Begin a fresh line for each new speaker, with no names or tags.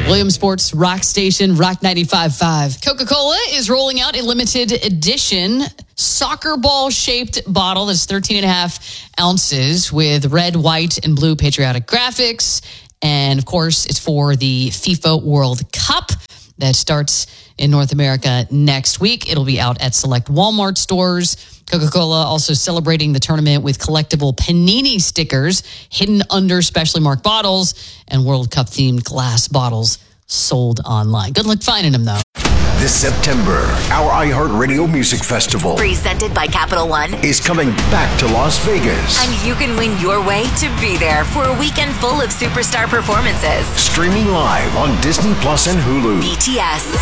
Williamsport's Rock Station, Rock 95.5. Coca-Cola is rolling out a limited edition soccer ball-shaped bottle that's 13.5 ounces with red, white, and blue patriotic graphics. And, of course, it's for the FIFA World Cup that starts in North America next week. It'll be out at select Walmart stores. Coca-Cola also celebrating the tournament with collectible Panini stickers hidden under specially marked bottles and World Cup-themed glass bottles sold online. Good luck finding them, though.
This September, our iHeartRadio Music Festival,
presented by Capital One,
is coming back to Las Vegas.
And you can win your way to be there for a weekend full of superstar performances.
Streaming live on Disney Plus and Hulu.
BTS.